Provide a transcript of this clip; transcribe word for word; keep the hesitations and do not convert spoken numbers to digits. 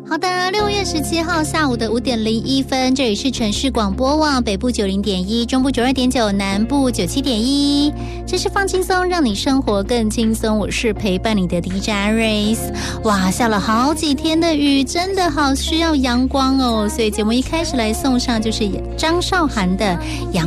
好的，六月十七号下午的五点零一分，这里是城市广播网，北部九零点一，中部九二点九，南部九七点一。这是放轻松，让你生活更轻松。我是陪伴你的 D J Aris。哇，下了好几天的雨，真的好需要阳光哦。所以节目一开始来送上就是张韶涵的《阳